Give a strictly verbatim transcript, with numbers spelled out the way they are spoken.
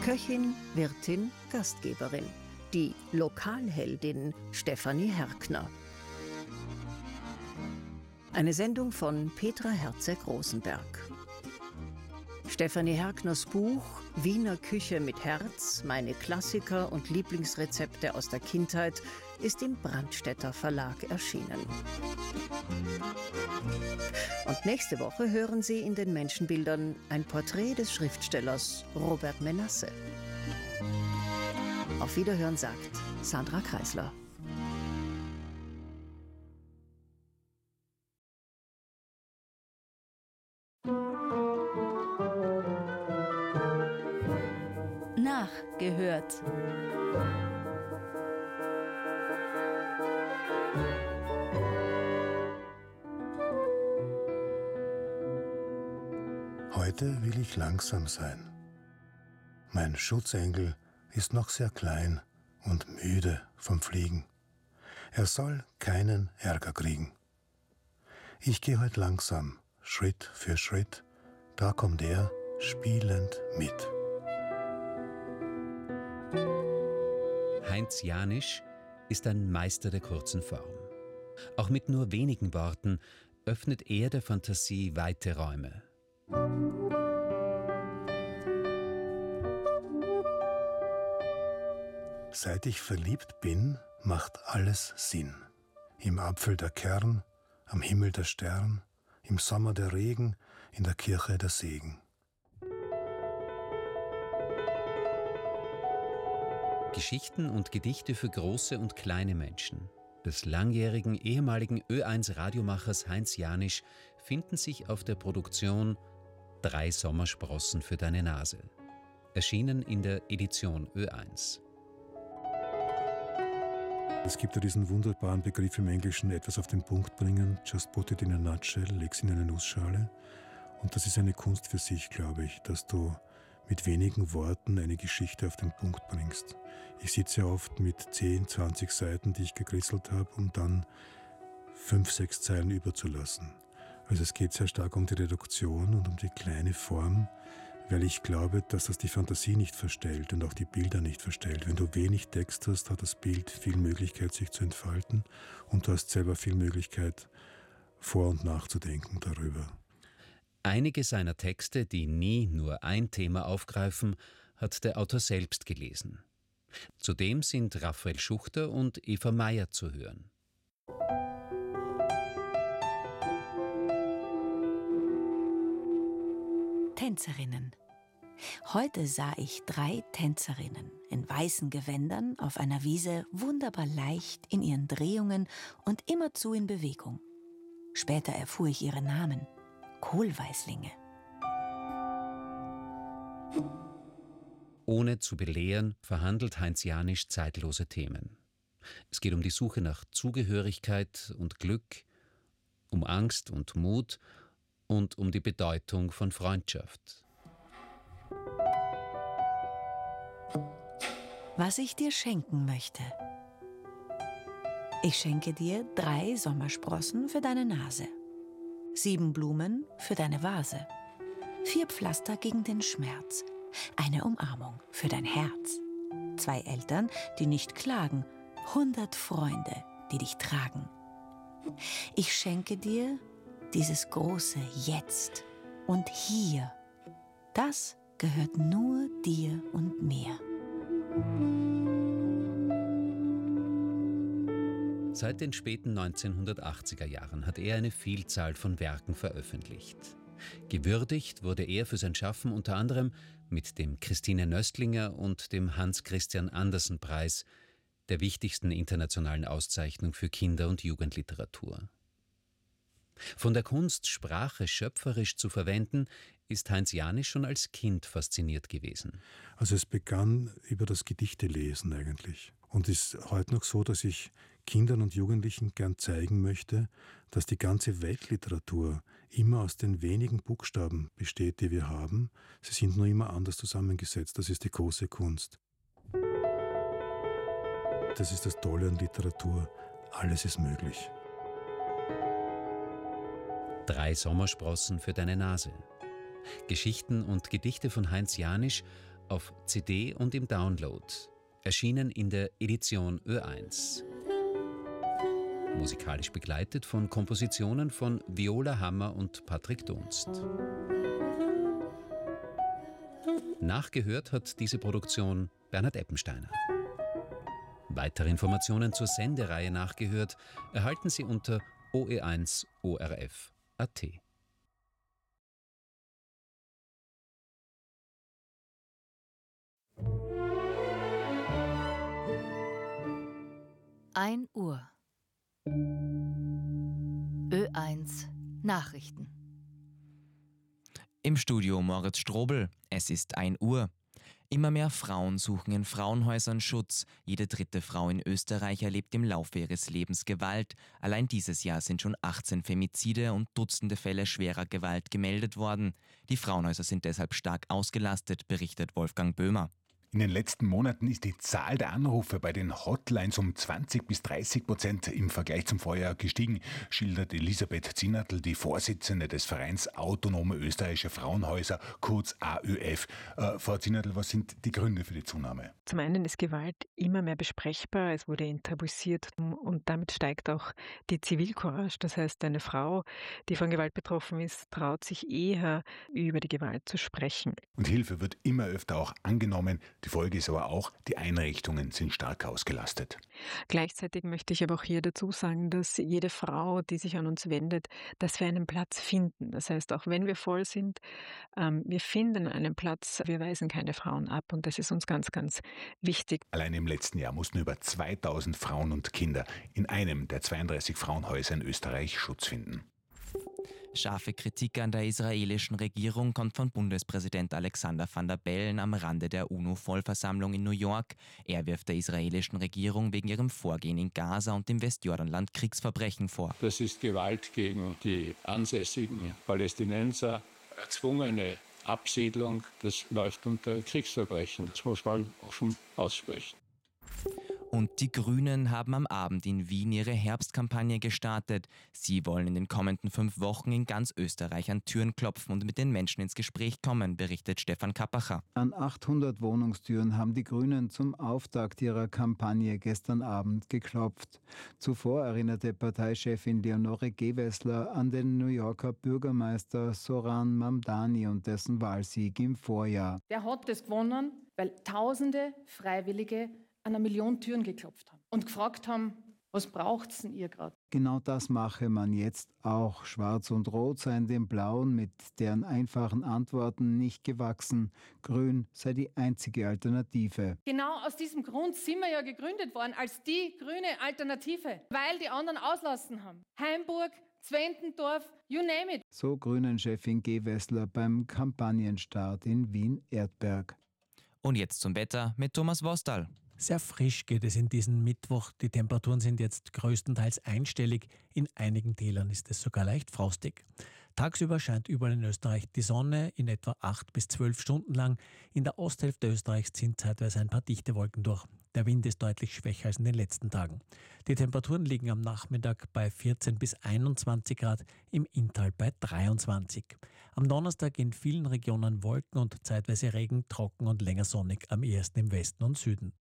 Köchin, Wirtin, Gastgeberin. Die Lokalheldin Stefanie Herkner. Eine Sendung von Petra Herzeg-Rosenberg. Stefanie Herkners Buch Wiener Küche mit Herz, meine Klassiker und Lieblingsrezepte aus der Kindheit ist im Brandstätter Verlag erschienen. Und nächste Woche hören Sie in den Menschenbildern ein Porträt des Schriftstellers Robert Menasse. Auf Wiederhören sagt Sandra Kreisler. Nachgehört. Heute will ich langsam sein. Mein Schutzengel ist noch sehr klein und müde vom Fliegen. Er soll keinen Ärger kriegen. Ich gehe heute langsam, Schritt für Schritt, da kommt er spielend mit. Heinz Janisch ist ein Meister der kurzen Form. Auch mit nur wenigen Worten öffnet er der Fantasie weite Räume. Seit ich verliebt bin, macht alles Sinn. Im Apfel der Kern, am Himmel der Stern, im Sommer der Regen, in der Kirche der Segen. Geschichten und Gedichte für große und kleine Menschen des langjährigen ehemaligen Ö eins Radiomachers Heinz Janisch finden sich auf der Produktion Drei Sommersprossen für deine Nase, erschienen in der Edition Ö eins. Es gibt ja diesen wunderbaren Begriff im Englischen, etwas auf den Punkt bringen, just put it in a nutshell, leg's in eine Nussschale. Und das ist eine Kunst für sich, glaube ich, dass du mit wenigen Worten eine Geschichte auf den Punkt bringst. Ich sitze ja oft mit zehn, zwanzig Seiten, die ich gekritzelt habe, um dann fünf, sechs Zeilen überzulassen. Also es geht sehr stark um die Reduktion und um die kleine Form, weil ich glaube, dass das die Fantasie nicht verstellt und auch die Bilder nicht verstellt. Wenn du wenig Text hast, hat das Bild viel Möglichkeit, sich zu entfalten und du hast selber viel Möglichkeit, vor- und nachzudenken darüber. Einige seiner Texte, die nie nur ein Thema aufgreifen, hat der Autor selbst gelesen. Zudem sind Raphael Schuchter und Eva Meyer zu hören. Tänzerinnen. Heute sah ich drei Tänzerinnen in weißen Gewändern auf einer Wiese wunderbar leicht in ihren Drehungen und immerzu in Bewegung. Später erfuhr ich ihre Namen. Kohlweißlinge. Ohne zu belehren, verhandelt Heinz Janisch zeitlose Themen. Es geht um die Suche nach Zugehörigkeit und Glück, um Angst und Mut und um die Bedeutung von Freundschaft. Was ich dir schenken möchte. Ich schenke dir drei Sommersprossen für deine Nase, sieben Blumen für deine Vase, vier Pflaster gegen den Schmerz, eine Umarmung für dein Herz, zwei Eltern, die nicht klagen, hundert Freunde, die dich tragen. Ich schenke dir dieses große Jetzt und Hier. Das gehört nur dir und mir. Seit den späten neunzehnhundertachtziger Jahren hat er eine Vielzahl von Werken veröffentlicht. Gewürdigt wurde er für sein Schaffen unter anderem mit dem Christine Nöstlinger und dem Hans-Christian Andersen-Preis, der wichtigsten internationalen Auszeichnung für Kinder- und Jugendliteratur. Von der Kunst, Sprache schöpferisch zu verwenden, ist Heinz Janisch schon als Kind fasziniert gewesen. Also es begann über das Gedichtelesen eigentlich. Und es ist heute noch so, dass ich Kindern und Jugendlichen gern zeigen möchte, dass die ganze Weltliteratur immer aus den wenigen Buchstaben besteht, die wir haben. Sie sind nur immer anders zusammengesetzt. Das ist die große Kunst. Das ist das Tolle an Literatur. Alles ist möglich. Drei Sommersprossen für deine Nase. Geschichten und Gedichte von Heinz Janisch auf C D und im Download, erschienen in der Edition Ö eins. Musikalisch begleitet von Kompositionen von Viola Hammer und Patrick Dunst. Nachgehört hat diese Produktion Bernhard Eppensteiner. Weitere Informationen zur Sendereihe Nachgehört erhalten Sie unter o e eins o r f punkt a t. ein Uhr. Ö eins Nachrichten. Im Studio Moritz Strobel. Es ist ein Uhr. Immer mehr Frauen suchen in Frauenhäusern Schutz. Jede dritte Frau in Österreich erlebt im Laufe ihres Lebens Gewalt. Allein dieses Jahr sind schon achtzehn Femizide und Dutzende Fälle schwerer Gewalt gemeldet worden. Die Frauenhäuser sind deshalb stark ausgelastet, berichtet Wolfgang Böhmer. In den letzten Monaten ist die Zahl der Anrufe bei den Hotlines um zwanzig bis dreißig Prozent im Vergleich zum Vorjahr gestiegen, schildert Elisabeth Zinnertl, die Vorsitzende des Vereins Autonome Österreichische Frauenhäuser, kurz A Ö F. Äh, Frau Zinnertl, was sind die Gründe für die Zunahme? Zum einen ist Gewalt immer mehr besprechbar, es wurde enttabuisiert und damit steigt auch die Zivilcourage. Das heißt, eine Frau, die von Gewalt betroffen ist, traut sich eher, über die Gewalt zu sprechen. Und Hilfe wird immer öfter auch angenommen. Die Folge ist aber auch, die Einrichtungen sind stark ausgelastet. Gleichzeitig möchte ich aber auch hier dazu sagen, dass jede Frau, die sich an uns wendet, dass wir einen Platz finden. Das heißt, auch wenn wir voll sind, ähm, wir finden einen Platz, wir weisen keine Frauen ab und das ist uns ganz, ganz wichtig. Allein im letzten Jahr mussten über zweitausend Frauen und Kinder in einem der zweiunddreißig Frauenhäuser in Österreich Schutz finden. Scharfe Kritik an der israelischen Regierung kommt von Bundespräsident Alexander Van der Bellen am Rande der UNO-Vollversammlung in New York. Er wirft der israelischen Regierung wegen ihrem Vorgehen in Gaza und dem Westjordanland Kriegsverbrechen vor. Das ist Gewalt gegen die ansässigen Palästinenser, erzwungene Absiedlung, das läuft unter Kriegsverbrechen. Das muss man offen aussprechen. Und die Grünen haben am Abend in Wien ihre Herbstkampagne gestartet. Sie wollen in den kommenden fünf Wochen in ganz Österreich an Türen klopfen und mit den Menschen ins Gespräch kommen, berichtet Stefan Kappacher. An achthundert Wohnungstüren haben die Grünen zum Auftakt ihrer Kampagne gestern Abend geklopft. Zuvor erinnerte Parteichefin Leonore Gewessler an den New Yorker Bürgermeister Zoran Mamdani und dessen Wahlsieg im Vorjahr. Der hat das gewonnen, weil tausende Freiwillige an einer Million Türen geklopft haben und gefragt haben, was braucht's denn ihr gerade? Genau das mache man jetzt auch. Schwarz und Rot seien dem Blauen mit deren einfachen Antworten nicht gewachsen. Grün sei die einzige Alternative. Genau aus diesem Grund sind wir ja gegründet worden als die grüne Alternative, weil die anderen auslassen haben. Heimburg, Zwentendorf, you name it. So Grünen-Chefin Gewessler beim Kampagnenstart in Wien-Erdberg. Und jetzt zum Wetter mit Thomas Wostal. Sehr frisch geht es in diesen Mittwoch. Die Temperaturen sind jetzt größtenteils einstellig. In einigen Tälern ist es sogar leicht frostig. Tagsüber scheint überall in Österreich die Sonne, in etwa acht bis zwölf Stunden lang. In der Osthälfte Österreichs ziehen zeitweise ein paar dichte Wolken durch. Der Wind ist deutlich schwächer als in den letzten Tagen. Die Temperaturen liegen am Nachmittag bei vierzehn bis einundzwanzig Grad, im Inntal bei dreiundzwanzig. Am Donnerstag in vielen Regionen Wolken und zeitweise Regen, trocken und länger sonnig, am ehesten im Westen und Süden.